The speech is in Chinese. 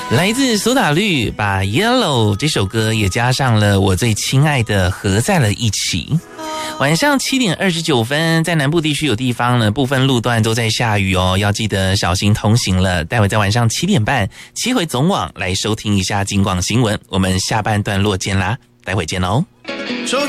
来自苏打绿把 Yellow 这首歌也加上了我最亲爱的合在了一起。晚上7点29分，在南部地区有地方呢，部分路段都在下雨哦，要记得小心通行了。待会在晚上7点半切回总网来收听一下警广新闻，我们下半段落见啦，待会见哦。